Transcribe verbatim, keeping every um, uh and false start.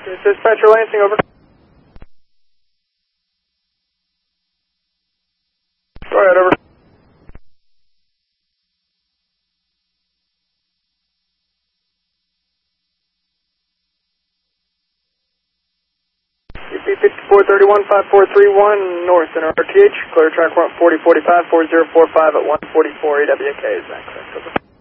Dispatcher Lansing, over. Go ahead, over. U P fifty-four thirty-one, five four three one, north in R T H, clear track one forty forty-five, four zero four five at one forty-four, A W K, is that correct? Over.